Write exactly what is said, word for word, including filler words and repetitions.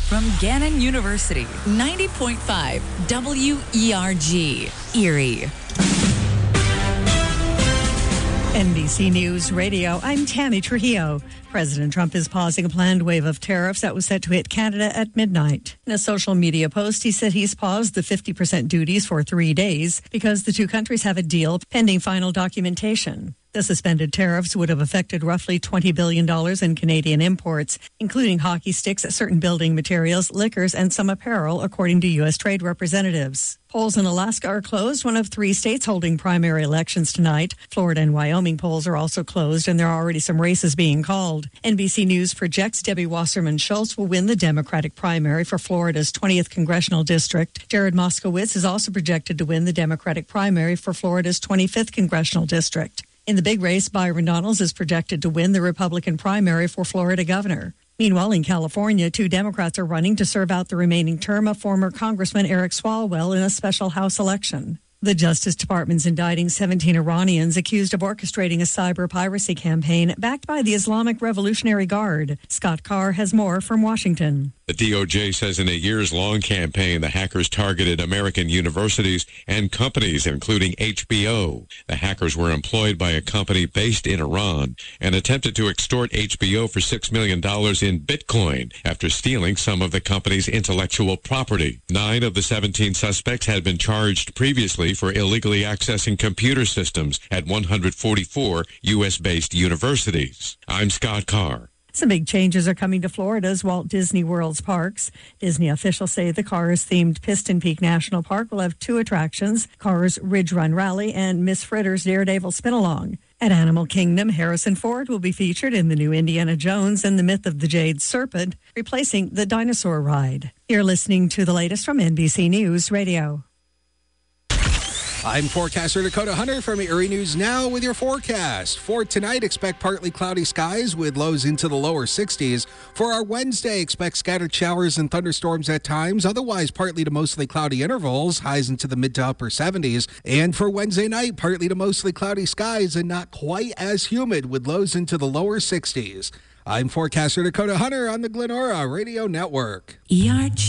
from Gannon University, ninety point five W E R G, Erie. N B C News Radio, I'm Tammy Trujillo. President Trump is pausing a planned wave of tariffs that was set to hit Canada at midnight. In a social media post, he said he's paused the fifty percent duties for three days because the two countries have a deal pending final documentation. The suspended tariffs would have affected roughly twenty billion dollars in Canadian imports, including hockey sticks, certain building materials, liquors, and some apparel, according to U S trade representatives. Polls in Alaska are closed, one of three states holding primary elections tonight. Florida and Wyoming polls are also closed, and there are already some races being called. N B C News projects Debbie Wasserman Schultz will win the Democratic primary for Florida's twentieth congressional district. Jared Moskowitz is also projected to win the Democratic primary for Florida's twenty-fifth congressional district. In the big race, Byron Donalds is projected to win the Republican primary for Florida governor. Meanwhile, in California, two Democrats are running to serve out the remaining term of former Congressman Eric Swalwell in a special House election. The Justice Department's indicting seventeen Iranians accused of orchestrating a cyber piracy campaign backed by the Islamic Revolutionary Guard. Scott Carr has more from Washington. The D O J says in a years-long campaign, the hackers targeted American universities and companies, including H B O. The hackers were employed by a company based in Iran and attempted to extort H B O for six million dollars in Bitcoin after stealing some of the company's intellectual property. Nine of the seventeen suspects had been charged previously for illegally accessing computer systems at one hundred forty-four U S-based universities. I'm Scott Carr. Some big changes are coming to Florida's Walt Disney World's parks. Disney officials say the Cars-themed Piston Peak National Park will have two attractions, Cars Ridge Run Rally and Miss Fritter's Daredevil Spin-Along. At Animal Kingdom, Harrison Ford will be featured in the new Indiana Jones and the Myth of the Jade Serpent, replacing the dinosaur ride. You're listening to the latest from N B C News Radio. I'm forecaster Dakota Hunter from Erie News Now with your forecast. For tonight, expect partly cloudy skies with lows into the lower sixties. For our Wednesday, expect scattered showers and thunderstorms at times. Otherwise, partly to mostly cloudy intervals, highs into the mid to upper seventies. And for Wednesday night, partly to mostly cloudy skies and not quite as humid with lows into the lower sixties. I'm forecaster Dakota Hunter on the Glenora Radio Network. E R G